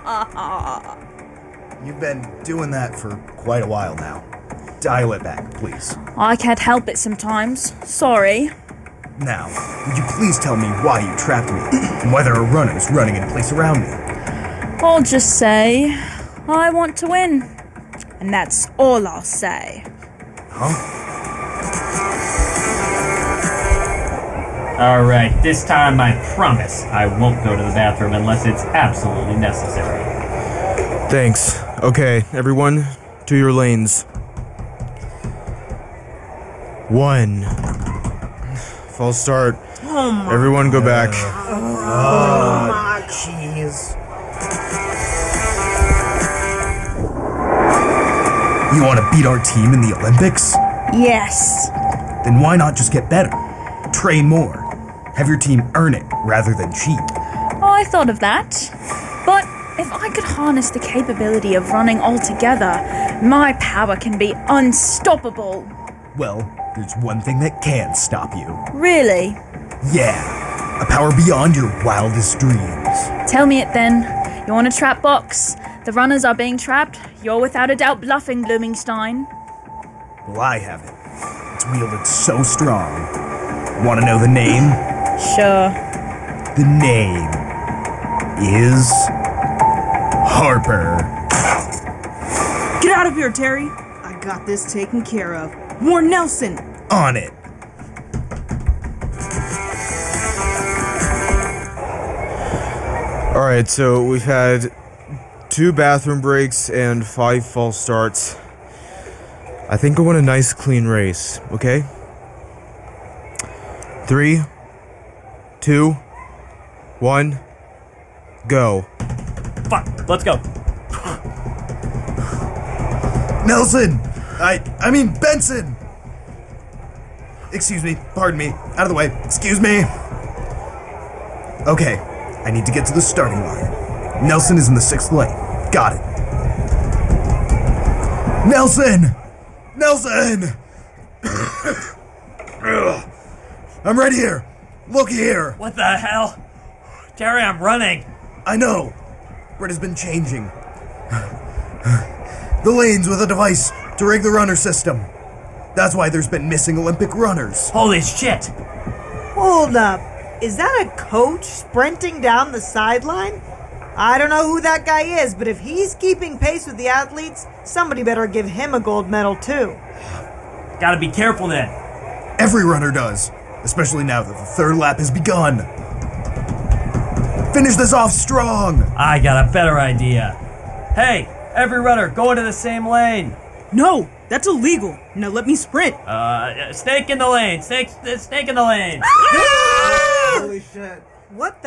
You've been doing that for quite a while now. Dial it back, please. I can't help it sometimes. Sorry. Now, would you please tell me why you trapped me, and why there are runners running in place around me? I'll just say, I want to win. And that's all I'll say. Huh? Alright, this time I promise I won't go to the bathroom unless it's absolutely necessary. Thanks. Okay, everyone, to your lanes. 1. False start. Oh my. Everyone go back. Oh my. Jeez. You want to beat our team in the Olympics? Yes. Then why not just get better? Train more. Have your team earn it rather than cheat. I thought of that. But if I could harness the capability of running all together, my power can be unstoppable. Well, there's one thing that can stop you. Really? Yeah, a power beyond your wildest dreams. Tell me it then. You want a trap box? The runners are being trapped. You're without a doubt bluffing, Bloomingstein. Well, I have it. It's wielded so strong. Want to know the name? Sure. The name is Harper. Get out of here, Terry. I got this taken care of. Warn Nelson. On it. Alright, so we've had 2 bathroom breaks and 5 false starts. I think I want a nice clean race, okay? 3, 2, 1, go. Fuck, let's go. Nelson! I mean Benson! Excuse me, pardon me, out of the way, excuse me. Okay, I need to get to the starting line. Nelson is in the 6th lane. Got it. Nelson! Nelson! I'm right here. Look here. What the hell? Terry, I'm running. I know. Brett has been changing the lanes with a device to rig the runner system. That's why there's been missing Olympic runners. Holy shit. Hold up. Is that a coach sprinting down the sideline? I don't know who that guy is, but if he's keeping pace with the athletes, somebody better give him a gold medal too. Gotta be careful then. Every runner does, especially now that the 3rd lap has begun. Finish this off strong. I got a better idea. Hey, every runner, go into the same lane. No, that's illegal. Now let me sprint. Snake in the lane. Snake in the lane. Holy shit. What the